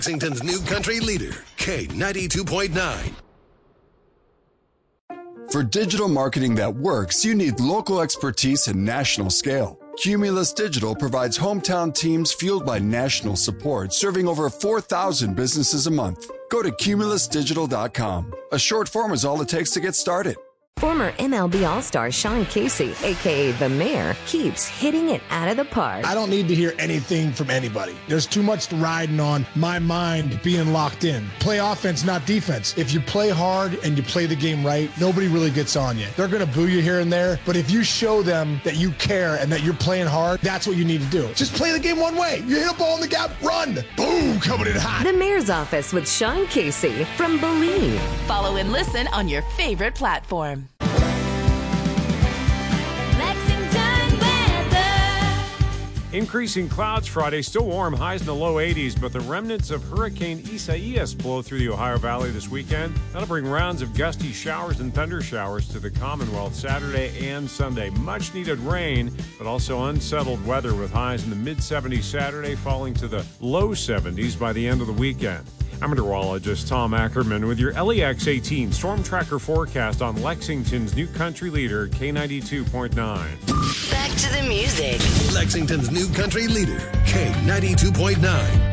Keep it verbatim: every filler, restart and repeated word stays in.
Lexington's new country leader, K ninety-two point nine. For digital marketing that works, you need local expertise and national scale. Cumulus Digital provides hometown teams fueled by national support, serving over four thousand businesses a month. Go to cumulus digital dot com. A short form is all it takes to get started. Former M L B All-Star Sean Casey, a k a. The Mayor, keeps hitting it out of the park. I don't need to hear anything from anybody. There's too much riding on my mind being locked in. Play offense, not defense. If you play hard and you play the game right, nobody really gets on you. They're going to boo you here and there, but if you show them that you care and that you're playing hard, that's what you need to do. Just play the game one way. You hit a ball in the gap, run. Boom, coming in hot. The Mayor's Office with Sean Casey from Believe. Follow and listen on your favorite platform. Increasing clouds Friday, still warm, highs in the low eighties, but the remnants of Hurricane Isaias blow through the Ohio Valley this weekend. That'll bring rounds of gusty showers and thunder showers to the Commonwealth Saturday and Sunday. Much needed rain, but also unsettled weather with highs in the mid seventies Saturday, falling to the low seventies by the end of the weekend. I'm meteorologist Tom Ackerman with your L E X eighteen Storm Tracker forecast on Lexington's new country leader, K ninety-two point nine. Back to the music. Lexington's new country leader, K ninety-two point nine.